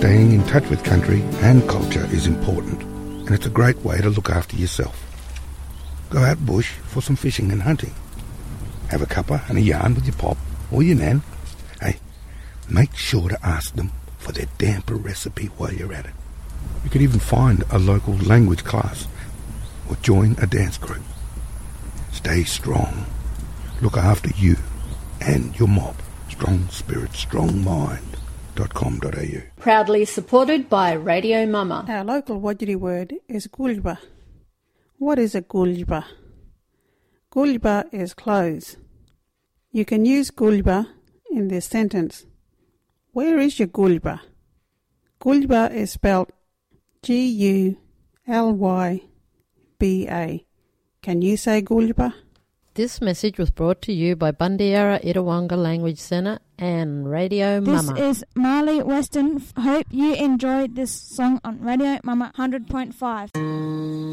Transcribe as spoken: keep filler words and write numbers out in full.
Staying in touch with country and culture is important, and it's a great way to look after yourself. Go out bush for some fishing and hunting. Have a cuppa and a yarn with your pop or your nan. Hey, make sure to ask them for their damper recipe while you're at it. You could even find a local language class or join a dance group. Stay strong. Look after you and your mob. Strong spirit, strong mind dot com dot a u. Proudly supported by Radio Mama. Our local Wajiri word is gulba. What is a gulba? Gulba is clothes. You can use gulba in this sentence. Where is your gulba? Gulba is spelled G U L Y B A. Can you say gulba? This message was brought to you by Bundiera Itawanga Language Centre and Radio This Mama. is Marley Weston. Hope you enjoyed this song on Radio Mama one hundred point five.